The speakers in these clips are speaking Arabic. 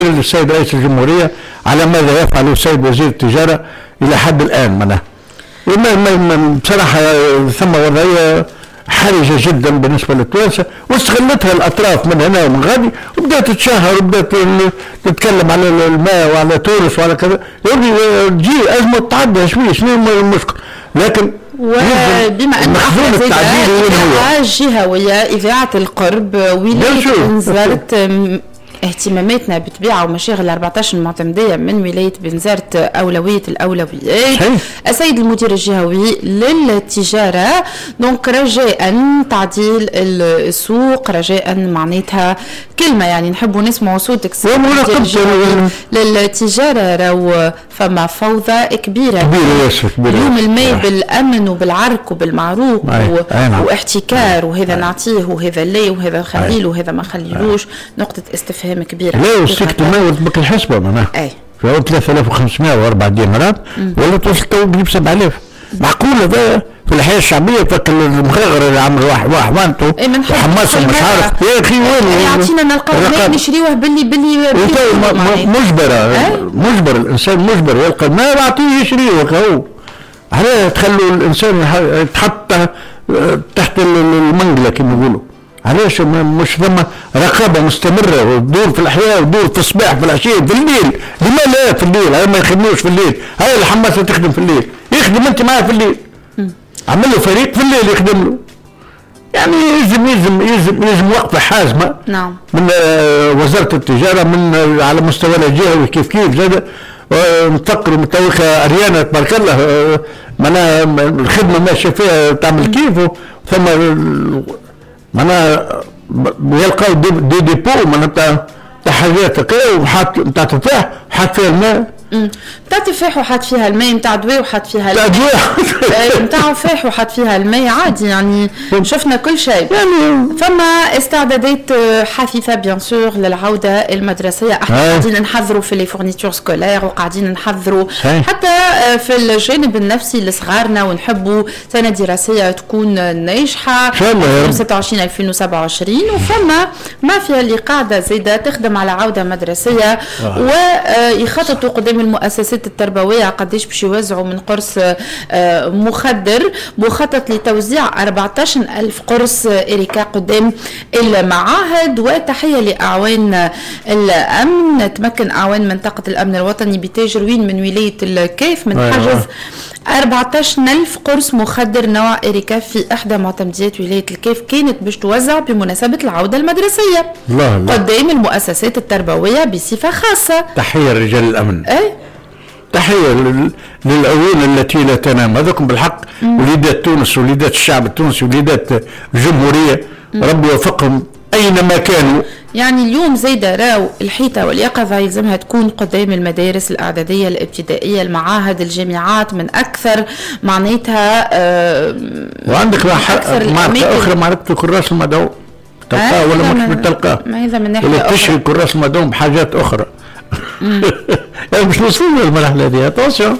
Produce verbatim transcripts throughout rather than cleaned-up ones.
السيد رئيس الجمهورية على ماذا يفعل السيد وزير التجارة إلى حد الآن منه. بصراحة ثم وضعية حرجة جدا بالنسبة للتوانسة، واستغلتها الأطراف من هنا ومن غادي، وبدأت تتشهر وبدأت تتكلم على الماء وعلى تونس وعلى كذا. تجي أزمة تعدى شوية، شنو المشكل؟ لكن وبما أن مخزون التعديل إذاعة جهوية إذاعة القرب ولاية بنزرت اهتماماتنا بطبيعة ومشاغل أربعتاش المعتمدية من ولاية بنزرت أولوية الأولويات. السيد المدير الجهوي للتجارة دونك رجاء تعديل السوق، رجاء معناتها كلمة يعني نحبوا نسمعوا صوتك للتجارة. راهو فما فوضى كبيرة اليوم، الماء بالأمن وبالعرك وبالمعروك واحتكار، وهذا نعطيه وهذا لا وهذا نخليه وهذا ما خليلوش، نقطة استفهام كبيرة. لا وسكت الماء وتبك الحسبة معناها اي فهو ثلاثة آلاف وخمسمائة وأربعة دينارات ولا توصل تو تجيب سبعة آلاف. معقول هذا في الحياة الشعبية؟ فكر المخاغر اللي عمل واحد واحد وانتو وحماس مش عارف يا اخي وين يعطينا نلقى نشريوه باللي باللي مجبرة مجبر الانسان مجبر يلقى الماء يعطيه يشريه هو. علاه تخلوا الانسان يتحط تحت المنقلة كما يقولوا؟ علاش مش ثم رقابه مستمره وتدور في الاحياء ودور في الصباح في العشيه في الليل؟ لما لا في الليل؟ هاي ما يخدموش في الليل، هاي الحماسه تخدم في الليل، يخدم انت معاه في الليل، عمل له فريق في الليل يخدم له. يعني يلزم يلزم يلزم يلزم وقفه حازمه نعم من وزاره التجاره، من على مستوى الجهوي كيف كيف زاد نفكروا متوخه اريانا تبارك الله معناها الخدمه ماشيه فيها تعمل كيفه، ثم معناها يلقاو دي دي ديبو معناها بتاع بتاع حاجات هكا وحاط بتاع تفاح وحاط فيها الماء، بتاع تفاح وحط فيها الماء، بتاع دواء وحط فيها الماء، بتاع تفاح وحط فيها الماء، عادي يعني شفنا كل شيء. يعني فما استعدادات حثيثه بيان سور للعوده المدرسيه، احنا قاعدين نحضروا في لي فورنيتور سكولير وقاعدين نحضروا حتى في الجانب النفسي لصغارنا، ونحبوا سنه دراسيه تكون ناجحه ألفين وستة وعشرين ألفين وسبعة وعشرين، وفما مافيا اللي قاعده زايده تخدم على عوده مدرسيه ويخططوا قدام المؤسسات التربوية قديش باش يوزعوا من قرص مخدر، مخطط لتوزيع أربعتاش ألف قرص إريكا قدام المعاهد. وتحية لأعوان الأمن، تمكن أعوان منطقة الأمن الوطني بتاجروين من ولاية الكيف من حجز أربعتاش ألف قرص مخدر نوع إريكا في إحدى معتمديات ولاية الكيف، كانت باش توزع بمناسبة العودة المدرسية الله الله. قدام المؤسسات التربوية بصفة خاصة. تحية لرجال الأمن، أي تحية للعيون التي لا تنام، هذوكم بالحق وليدات تونس وليدات الشعب التونسي وليدات الجمهورية، ربي يوفقهم أينما كانوا. يعني اليوم زيدا راو الحيطة واليقظة يلزمها تكون قدام المدارس الإعدادية الابتدائية المعاهد الجامعات من أكثر معناتها آه وعندك معركة أخرى، معركة كراس المدعو تلقاه ولا مش بتلقاه؟ ما إذا من ناحية ولا تشري كراس المدعو بحاجات أخرى. يعني مش وصلنا للمرحلة دي، اتوسع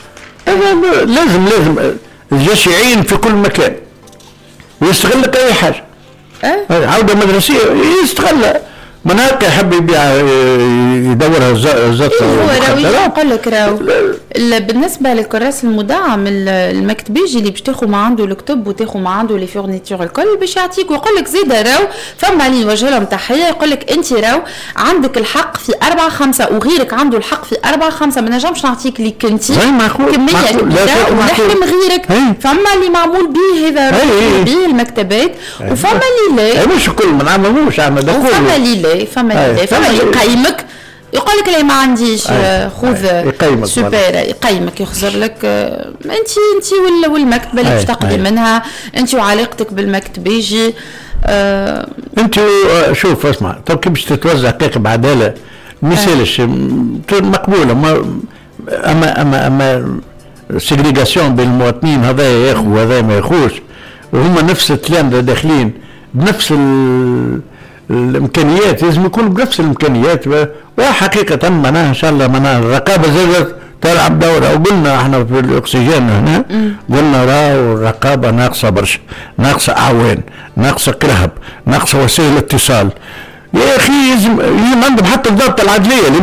لازم لازم الجيش يعين في كل مكان ويستغل لك أي حاجة. أه؟ عودة مدرسية يستغلها، من هكا يحب يبيع يدورها زات. هو راوي يقول لك راو بالنسبه للكراس المدعم المكتبيجي اللي باش تاخذ ما عنده الكتب وتاخذ ما عنده لي فورنيتور الكل باش يعطيك، ويقول لك زيد راو فما اللي نوجه لهم تحيه، يقول لك انت راو عندك الحق في أربعة خمسة وغيرك عنده الحق في أربعة خمسة، ما نجمش نعطيك ليك انت كميه كبيره ونحرم غيرك. فما اللي معمول به هذا به المكتبات، وفما اللي لا مش كل ما نعملوش عمل ده كله، وفما اللي لا فما اللي فما اللي يقيمك يقول لك لا ما عنديش خذ سوبر يقيمك يخزر لك انت انت ولا والمكتبه اللي باش تقضي منها انت وعلاقتك بالمكتب يجي آه انت شوف اسمع طب كيف باش تتوزع كيك بعداله مثالش مقبوله ما اما اما اما سيغريغاسيون بين المواطنين، هذا ياخذ وهذا ما ياخذش، وهم نفس التلامذه داخلين بنفس الامكانيات، لازم يكونوا بنفس الامكانيات. وحقيقه معناها ان شاء الله معناها الرقابه زادت تلعب دورها، وقلنا احنا في الاكسجين هنا قلنا راهو الرقابه ناقصه برشا، ناقصه اعوان، ناقصه كرهب، ناقصه وسائل اتصال. يا اخي يلزم عندهم حتى الضابطه العدليه